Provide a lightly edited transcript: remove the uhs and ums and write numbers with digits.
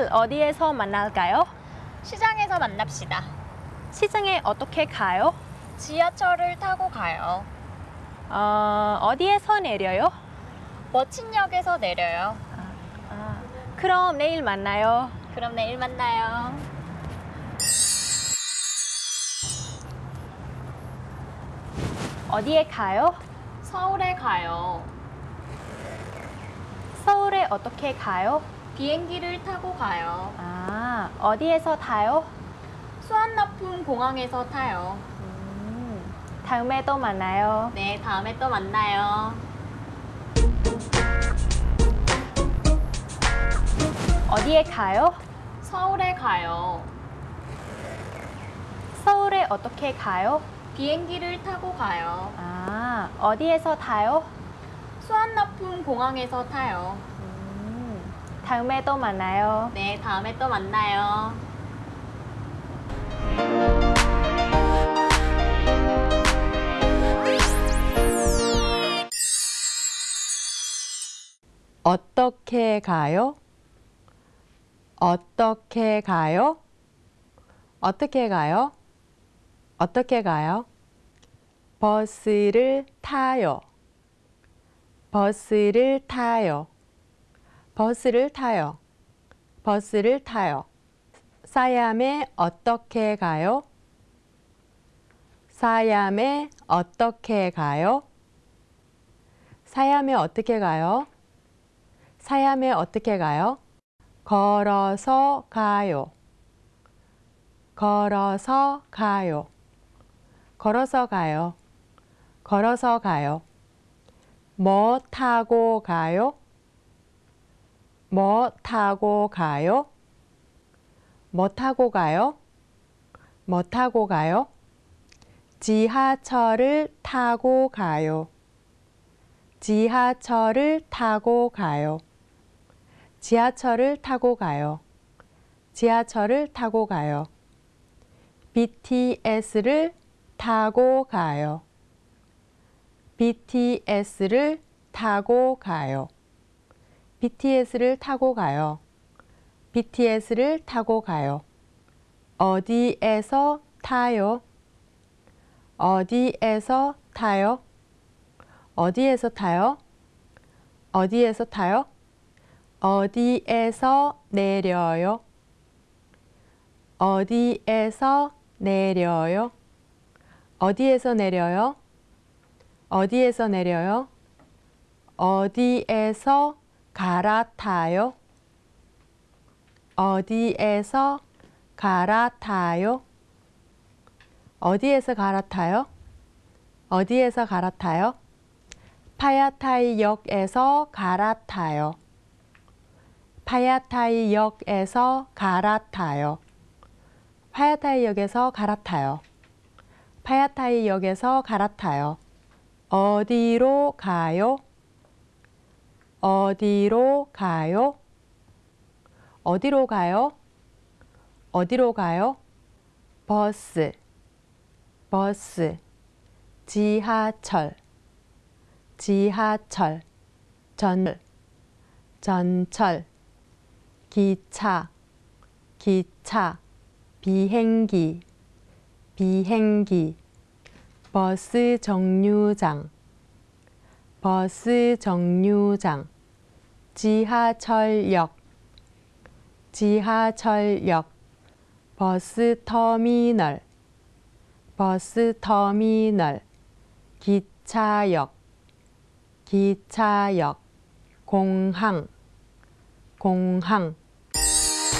내일 어디에서 만날까요? 시장에서 만납시다. 시장에 어떻게 가요? 지하철을 타고 가요. 어디에서 내려요? 머친역에서 내려요. 그럼 내일 만나요. 그럼 내일 만나요. 어디에 가요? 서울에 가요. 서울에 어떻게 가요? 비행기를 타고 가요. 어디에서 타요? 수완나품 공항에서 타요. 다음에 또 만나요. 네, 다음에 또 만나요. 어디에 가요? 서울에 가요. 서울에 어떻게 가요? 비행기를 타고 가요. 어디에서 타요? 수완나품 공항에서 타요. 다음에 또 만나요. 네, 다음에 또 만나요. 어떻게 가요? 어떻게 가요? 어떻게 가요? 어떻게 가요? 버스를 타요. 버스를 타요. 버스를 타요. 버스를 타요. 사얌에 어떻게 가요? 사얌에 어떻게 가요? 사얌에 어떻게 가요? 사얌에 어떻게 가요? 걸어서 가요. 걸어서 가요. 걸어서 가요. 걸어서 가요. 뭐 타고 가요? 뭐 타고 가요? 뭐 타고 가요? 뭐 타고 가요? 지하철을 타고 가요. 지하철을 타고 가요. 지하철을 타고 가요. 지하철을 타고 가요. BTS를 타고 가요. BTS를 타고 가요. BTS를 타고 가요. BTS를 타고 가요. 어디에서 타요? 어디에서 타요? 어디에서 타요? 어디에서 타요? 어디에서 내려요? 어디에서 내려요? 어디에서 내려요? 어디에서 내려요? 어디에서 갈아타요? 어디에서 갈아타요? 어디에서 갈아타요? 어디에서 갈아타요? 파야타이역에서 갈아타요. 파야타이역에서 갈아타요. 파야타이역에서 갈아타요. 파야타이역에서 갈아타요. 어디로 가요? 어디로 가요? 어디로 가요? 어디로 가요? 버스, 버스, 지하철, 지하철, 전철, 기차, 기차, 비행기, 비행기, 버스 정류장, 버스 정류장, 지하철역, 지하철역, 버스터미널, 버스터미널, 기차역, 기차역, 공항, 공항,